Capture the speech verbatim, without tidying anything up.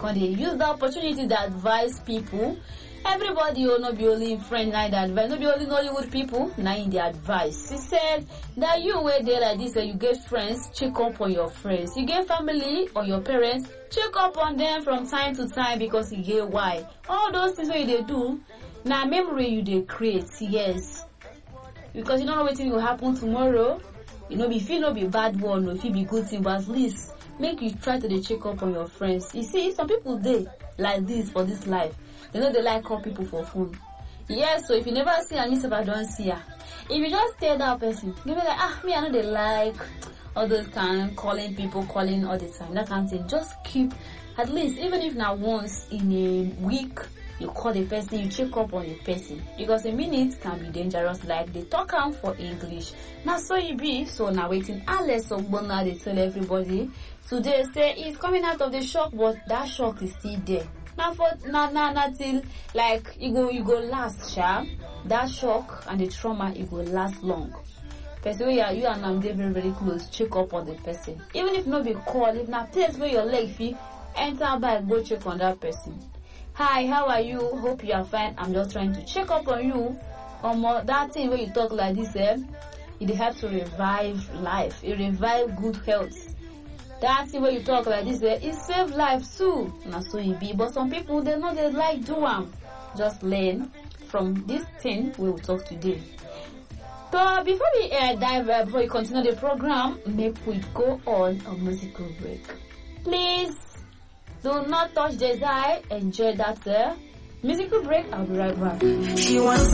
can they use the opportunity to advise people. Everybody will not be only friends, neither advice, not be only Nollywood people, now in the advice. She said that you were there like this, that you get friends, check up on your friends. You get family or your parents, check up on them from time to time because you get why. All those things that they do, now memory you they create, yes. Because you don't know what will happen tomorrow. You know, if you know be bad one, or if you be good thing, but at least make you try to check up on your friends. You see, some people they like this for this life. You know they like call people for phone. Yes, so if you never see her, means if I don't see her. If you just tell that person, you be like, ah, me I know they like all those kind of calling people, calling all the time, that kind of thing. Just keep, at least, even if not once in a week, you call the person, you check up on the person. Because a minute can be dangerous, like they talk out for English. Now so you be, so now waiting, Alex Ogbonna, they tell everybody, today say he's coming out of the shock, but that shock is still there. Now for now now now till like you go you go last, sha. That shock and the trauma it will last long. Person where you and I'm very very close, check up on the person. Even if not be call, if not place where your leg feel, enter by go check on that person. Hi, how are you? Hope you are fine. I'm just trying to check up on you. Um, that thing where you talk like this, eh? It helps to revive life. It revive good health. That thing where you talk like this, eh? It save life too. Not so it be. But some people they know they like do them. Just learn from this thing we will talk today. So before we uh, dive, uh, before we continue the program, make we go on a musical break. Please. Do not touch the dial. Enjoy that uh, musical break. I'll be right back. She wants